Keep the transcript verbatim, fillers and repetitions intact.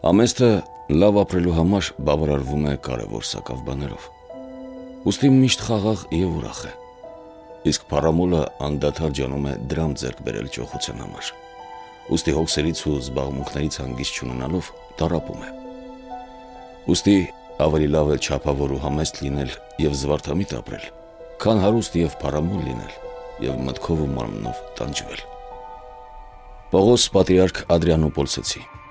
Ամեսթը լավ ապրելու համար բավարարվում է կարևոր սակավ բաներով։ Ուստի միշտ խաղաղ եւ ուրախ է։ Իսկ փառամոլը անդադար ջանում է դրամ ձեռք բերել ճոխության համար։ Ուստի հոգսերից ու զբաղմունքներից հանգիստ չունենալով տառապում է։ Ուստի ավելի լավ է չափավոր ու համեստ լինել եւ զվարթամիտ ապրել, քան հարուստ եւ փառամոլ լինել եւ մտքով ու մարմնով տանջվել։ Պողոս պատրիարք Ադրիանոպոլսեցի